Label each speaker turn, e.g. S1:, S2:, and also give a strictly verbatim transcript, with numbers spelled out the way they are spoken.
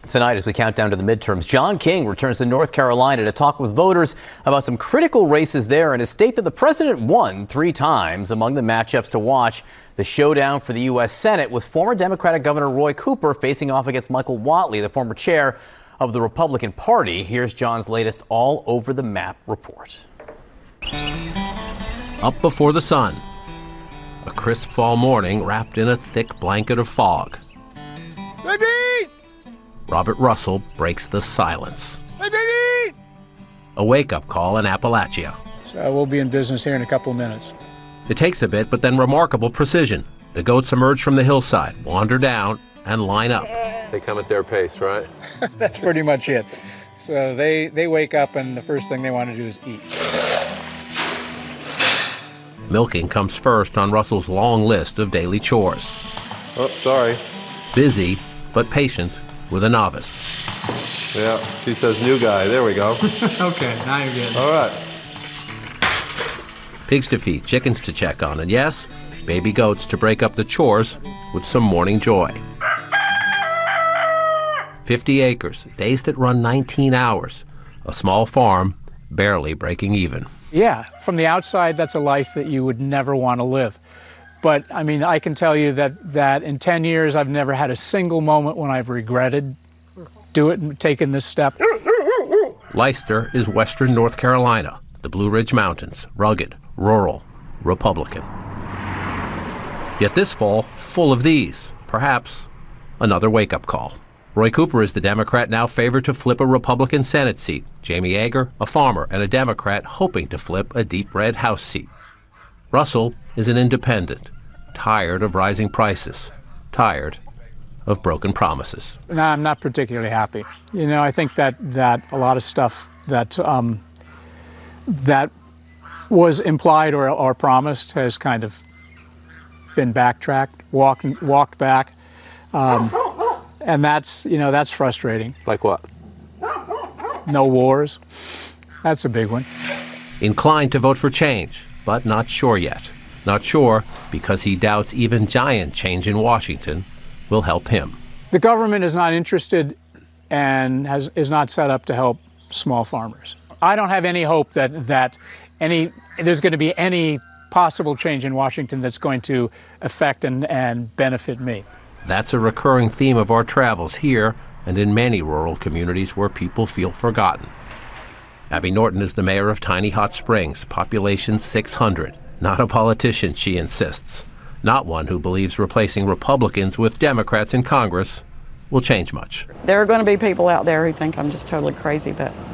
S1: Tonight, as we count down to the midterms, John King returns to North Carolina to talk with voters about some critical races there in a state that the president won three times. Among the matchups to watch, the showdown for the U S Senate with former Democratic Governor Roy Cooper facing off against Michael Whatley, the former chair of the Republican Party. Here's John's latest all over the map report.
S2: Up before the sun, a crisp fall morning wrapped in a thick blanket of fog.
S3: Baby!
S2: Robert Russell breaks the silence.
S3: Hey, baby!
S2: A wake-up call in Appalachia.
S3: So we'll be in business here in a couple of minutes.
S2: It takes a bit, but then remarkable precision. The goats emerge from the hillside, wander down, and line up.
S4: They come at their pace, right?
S3: That's pretty much it. So they, they wake up, and the first thing they want to do is eat.
S2: Milking comes first on Russell's long list of daily chores.
S4: Oh, sorry.
S2: Busy, but patient with a novice.
S4: Yeah, she says new guy. There we go.
S3: Okay, now you're good.
S4: All right.
S2: Pigs to feed, chickens to check on, and yes, baby goats to break up the chores with some morning joy. Fifty acres, days that run nineteen hours. A small farm, barely breaking even.
S3: Yeah, from the outside, that's a life that you would never want to live. But, I mean, I can tell you that, that in ten years, I've never had a single moment when I've regretted do it and taking this step.
S2: Leicester is western North Carolina, the Blue Ridge Mountains, rugged, rural, Republican. Yet this fall, full of these, perhaps another wake-up call. Roy Cooper is the Democrat now favored to flip a Republican Senate seat. Jamie Yeager, a farmer and a Democrat, hoping to flip a deep red House seat. Russell is an independent, tired of rising prices, tired of broken promises.
S3: No, I'm not particularly happy. You know, I think that, that a lot of stuff that um, that was implied or, or promised has kind of been backtracked, walked, walked back. Um, and that's, you know, that's frustrating.
S4: Like what?
S3: No wars. That's a big one.
S2: Inclined to vote for change, but not sure yet. Not sure because he doubts even giant change in Washington will help him.
S3: The government is not interested and has, is not set up to help small farmers. I don't have any hope that, that any, there's going to be any possible change in Washington that's going to affect and, and benefit me.
S2: That's a recurring theme of our travels here and in many rural communities where people feel forgotten. Abby Norton is the mayor of Tiny Hot Springs, population six hundred. Not a politician, she insists. Not one who believes replacing Republicans with Democrats in Congress will change much.
S5: There are going to be people out there who think I'm just totally crazy, but